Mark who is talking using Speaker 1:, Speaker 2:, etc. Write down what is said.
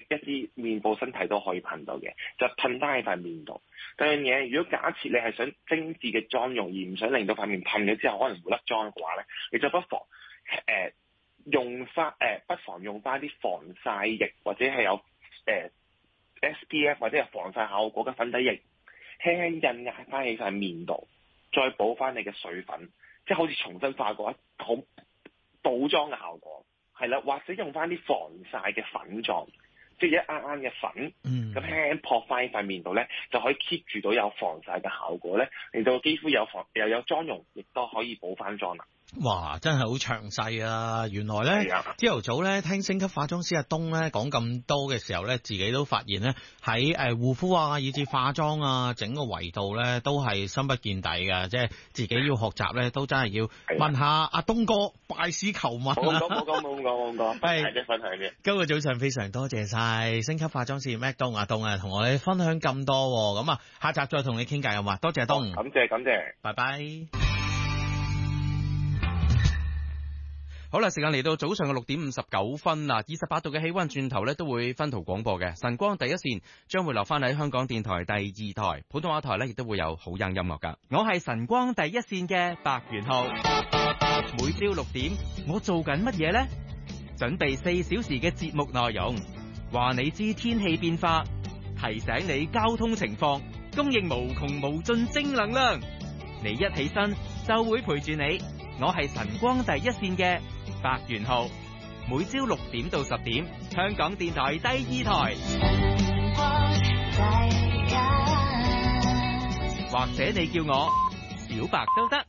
Speaker 1: 一啲面部身體都可以噴到嘅，就噴翻喺塊面度。第二樣嘢，如果假設你係想精緻嘅妝容而唔想令到塊面噴咗之後可能會甩妝嘅話咧，你就不妨不妨用翻啲防曬液或者係有SPF 或者有防曬效果嘅粉底液，輕輕印壓翻喺塊面度，再補翻你嘅水粉，即係好似重新化過一好補妝嘅效果，係啦，或者用翻啲防曬嘅粉狀，即係一啱啱嘅粉，咁輕輕撲翻喺塊面度咧，就可以 keep 住到有防曬嘅效果咧，令到肌膚又有妝容，亦都可以補翻妝啦。
Speaker 2: 哇，真係好詳細啊！原來咧，朝頭早咧聽星級化妝師阿東咧講咁多嘅時候咧，自己都發現咧喺護膚啊，以至化妝啊，整個維度咧都係深不見底嘅，即係自己要學習咧，都真係要問下阿東哥拜師求問啊！
Speaker 1: 冇講，係分享嘅。
Speaker 2: 今日早上非常多謝晒星級化妝師 Mac 東阿東啊，同我哋分享咁多，咁啊，下集再同你傾偈好嘛？多謝東，
Speaker 1: 感謝，
Speaker 2: 拜拜。
Speaker 3: 好啦，時間嚟到早上嘅6:59啦，28度嘅氣溫，轉頭咧都會分途廣播嘅。晨光第一線將會留翻喺香港電台第2台，普通話台咧亦都會有好音樂噶。我係晨光第一線嘅白元浩，每朝6點我做緊乜嘢呢？準備4小時嘅節目內容，話你知天氣變化，提醒你交通情況，供應無窮無盡正能量。你一起身就會陪住你。我係晨光第一線嘅白元浩，每朝6點到10點，香港電台第2台，或者你叫我小白都得。